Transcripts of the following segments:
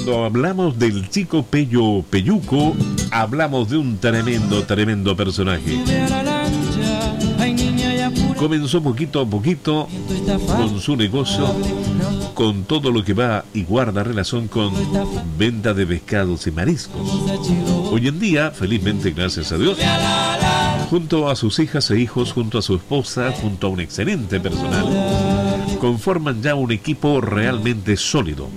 Cuando hablamos del chico Pello Pelluco, hablamos de un tremendo personaje. Comenzó poquito a poquito con su negocio, con todo lo que va y guarda relación con venta de pescados y mariscos. Hoy en día, felizmente, gracias a Dios, junto a sus hijas e hijos, junto a su esposa, junto a un excelente personal, conforman ya un equipo realmente sólido.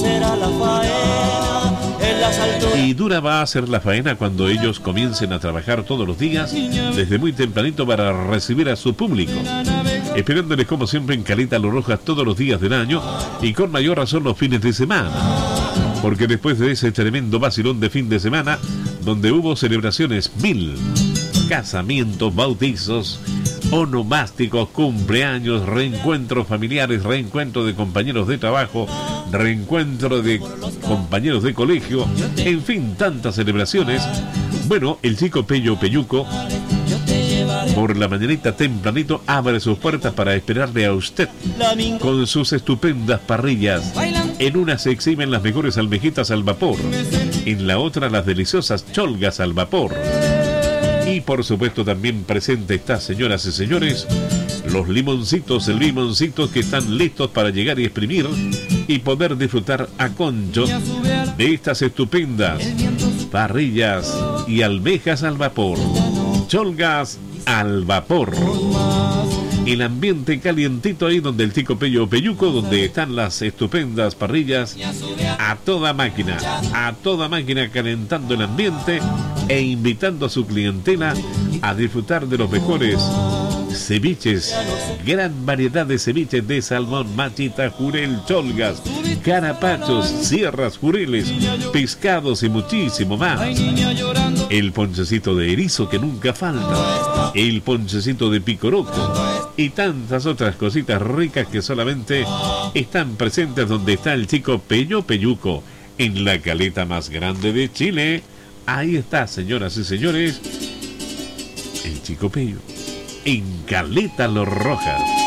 Y dura va a ser la faena cuando ellos comiencen a trabajar todos los días, desde muy tempranito, para recibir a su público, esperándoles como siempre en Caleta Los Rojas todos los días del año, y con mayor razón los fines de semana, porque después de ese tremendo vacilón de fin de semana, donde hubo celebraciones 1000, casamientos, bautizos, onomásticos, cumpleaños, reencuentros familiares, reencuentro de compañeros de trabajo, reencuentro de compañeros de colegio, en fin, tantas celebraciones. Bueno, el chico Pello Pelluco, por la mañanita tempranito, abre sus puertas para esperarle a usted con sus estupendas parrillas. En una se exhiben las mejores almejitas al vapor, en la otra las deliciosas cholgas al vapor. Y por supuesto también presente está, señoras y señores, los limoncitos que están listos para llegar y exprimir y poder disfrutar a concho de estas estupendas parrillas y almejas al vapor, cholgas al vapor. El ambiente calientito ahí donde el chico Pello Pelluco, donde están las estupendas parrillas a toda máquina calentando el ambiente e invitando a su clientela a disfrutar de los mejores ceviches, gran variedad de ceviches de salmón, machita, jurel, cholgas, carapachos, sierras, jureles, pescados y muchísimo más. El ponchecito de erizo que nunca falta, el ponchecito de picoroco y tantas otras cositas ricas que solamente están presentes donde está el chico Pello Pelluco, en la caleta más grande de Chile. Ahí está, señoras y señores, el chico Pello, en Caleta Los Rojas.